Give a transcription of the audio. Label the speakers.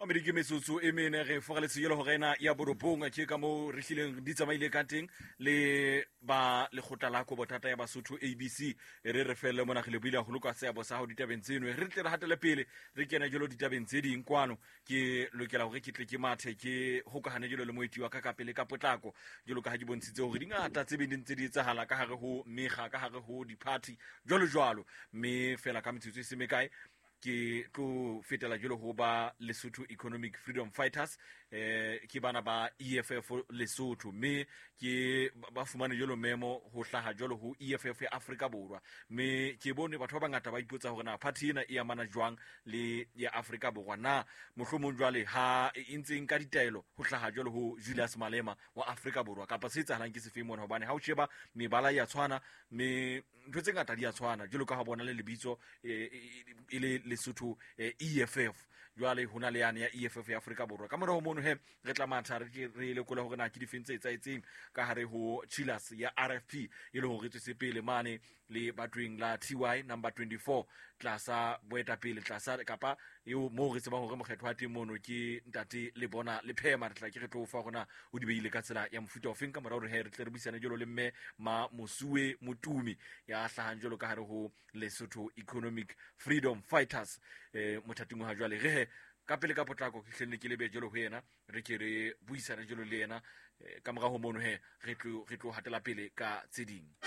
Speaker 1: Amerike metsotso e mene re fogaletse yelo go rena ya boropong ke ka mo re hlileng di tsamaile ka teng le ba lekgotla la ko botata ya Basotho ABC re felle mona gele buile go lokwa se ya bosa go ditabeng tseno re tle re hatele pele re kena jelo ditabeng tse ding kwano ke lokela gore ke tle ke mathe ke hokahane jelo le moeti wa ka pele ka potlako jelo ka ha di bontshitse gore dingata tse bending tse di etsahala ka hare ho mega ka hare ho di-party jalo me fela ka metsotso e se mekae ke tlo fetela jelo ho ba Lesotho Economic Freedom Fighters ke bana ba EFF Lesotho me ke ba fumane jelo memo ho hlaha jelo ho EFF ya Afrika Borwa me ke bone batho ba bangata ba ipotsa hore na party ena e amana jwang le ya Afrika Borwa na mohlomong jwale ha e ntseng ka ditaelo ho hlaha jelo ho Julius Malema wa Afrika Borwa kapa se etsahalang ke sefe mona hobane ha o sheba mebala ya tshwana me ntho tse ngata di a tshwana jelo ka ha bona le lebitso ile Lesotho EFF jwale hona le yana ya EFF ya Afrika Borwa ka morao mono he re tla matha re le kola hore na ke difentse tsa etseng ka hare ho Chilas ya RFP ile ho retswe pele mane le batwing la TY number 24 tlasa boeta pele tlasa kapa eo mo re tsebang hore mokgetho wa teng mono ke ntate le bona le phema re tla ke re tlo fa gona o di beile ka tsela ya mofuta o feng ka morao re tle re bisane jelo le mme ma Mosuwe Motumi ya hlahan jelo ka hare ho Lesotho Economic Freedom Fighters mothating wa jwale re ka pele ka potlako ke hlenne ke lebe jelo ho yena re ke re buisana jelo le yena ka morao ho mono re tlo hatela pele ka tseding